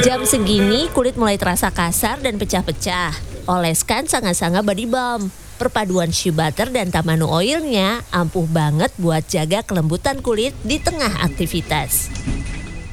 Jam segini kulit mulai terasa kasar dan pecah-pecah. Oleskan Sanga-Sanga Body Balm. Perpaduan shea butter dan tamanu oilnya ampuh banget buat jaga kelembutan kulit di tengah aktivitas.